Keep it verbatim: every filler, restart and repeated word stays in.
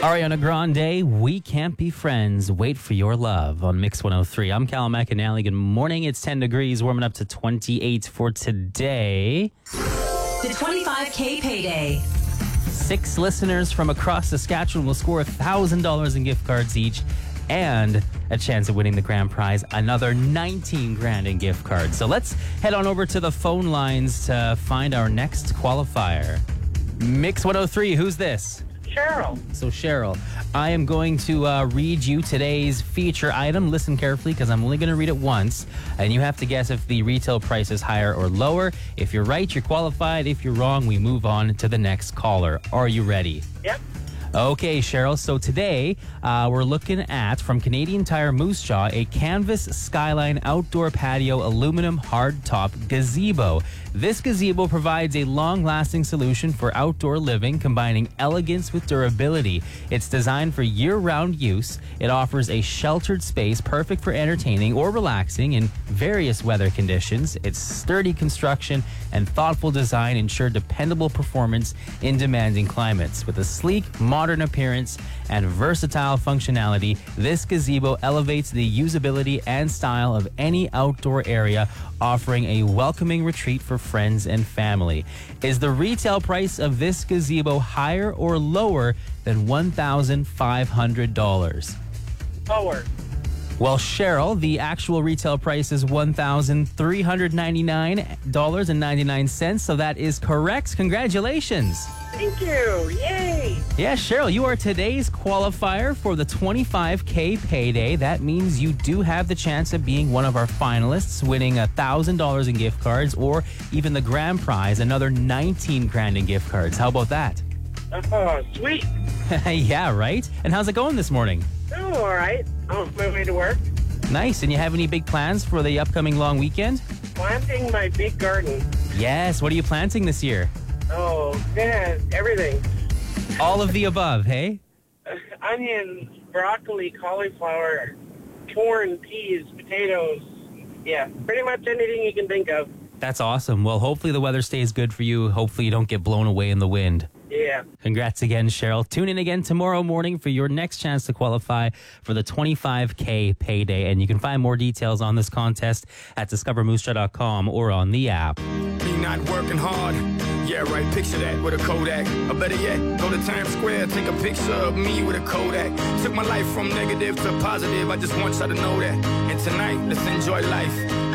Ariana Grande, We Can't Be Friends. Wait for Your Love on Mix one oh three. I'm Callum McAnally. Good morning. It's ten degrees, warming up to twenty-eight for today. The twenty-five K payday. Six listeners from across Saskatchewan will score one thousand dollars in gift cards each and a chance of winning the grand prize, another nineteen grand in gift cards. So let's head on over to the phone lines to find our next qualifier. Mix one oh three, who's this? Cheryl. So Cheryl, I am going to uh, read you today's feature item. Listen carefully because I'm only going to read it once. And you have to guess if the retail price is higher or lower. If you're right, you're qualified. If you're wrong, we move on to the next caller. Are you ready? Yep. Okay, Cheryl. So today uh, we're looking at, from Canadian Tire Moose Jaw, a canvas skyline outdoor patio aluminum hardtop gazebo. This gazebo provides a long-lasting solution for outdoor living, combining elegance with durability. It's designed for year-round use. It offers a sheltered space perfect for entertaining or relaxing in various weather conditions. Its sturdy construction and thoughtful design ensure dependable performance in demanding climates. With a sleek, modern appearance and versatile functionality, this gazebo elevates the usability and style of any outdoor area, offering a welcoming retreat for friends and family. Is the retail price of this gazebo higher or lower than one thousand five hundred dollars? Lower. Well, Cheryl, the actual retail price is one thousand three hundred ninety-nine dollars and ninety-nine cents, so that is correct. Congratulations. Thank you. Yay. Yeah, Cheryl, you are today's qualifier for the twenty-five K payday. That means you do have the chance of being one of our finalists, winning one thousand dollars in gift cards, or even the grand prize, another nineteen grand in gift cards. How about that? Oh, sweet. Yeah, right? And how's it going this morning? Oh, all right. On my way to work. Nice. And you have any big plans for the upcoming long weekend? Planting my big garden. Yes. What are you planting this year? Oh, man, everything. All of the above, hey? Uh, onions, broccoli, cauliflower, corn, peas, potatoes. Yeah, pretty much anything you can think of. That's awesome. Well, hopefully the weather stays good for you. Hopefully you don't get blown away in the wind. Yeah. Congrats again, Cheryl. Tune in again tomorrow morning for your next chance to qualify for the twenty-five K payday. And you can find more details on this contest at discover moose jaw dot com or on the app. Me not working hard. Yeah, right, picture that with a Kodak. Or better yet, go to Times Square, take a picture of me with a Kodak. Took my life from negative to positive, I just want y'all to know that. And tonight, let's enjoy life.